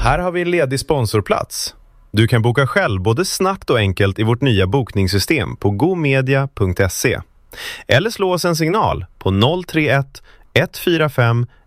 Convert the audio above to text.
Här har vi en ledig sponsorplats. Du kan boka själv både snabbt och enkelt i vårt nya bokningssystem på gomedia.se. Eller slå oss en signal på 031 145